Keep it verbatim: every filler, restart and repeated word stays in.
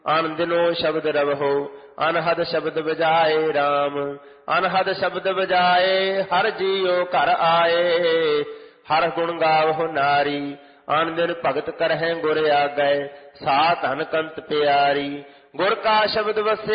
ਅਨ ਦਿਨੋ ਸ਼ਬਦ ਰਵਹੁ ਅਨਹਦ ਸ਼ਬਦ ਬਜਾਏ ਰਾਮ। ਅਨਹਦ ਸ਼ਬਦ ਬਜਾਏ ਹਰ ਜੀਉ ਘਰ ਆਏ। ਹਰ ਗੁਣ ਗਾਵਹੁ ਨਾਰੀ ਅਨ ਦਿਨ ਭਗਤ ਕਰਹਿ ਗੁਰ ਆਗੈ। ਸਾ ਧਨ ਕੰਤ ਪਿਆਰੀ ਗੁਰ ਕਾ ਸ਼ਬਦ ਵਸਿਆ